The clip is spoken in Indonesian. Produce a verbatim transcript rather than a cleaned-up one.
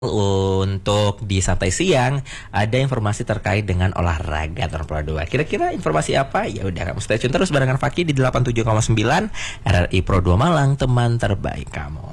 Untuk di santai siang ada informasi terkait dengan olahraga tahun Pro dua. Kira-kira informasi apa? Ya udah, kamu stay tune terus barengan Fakih di delapan puluh tujuh koma sembilan R R I Pro dua Malang, teman terbaik kamu.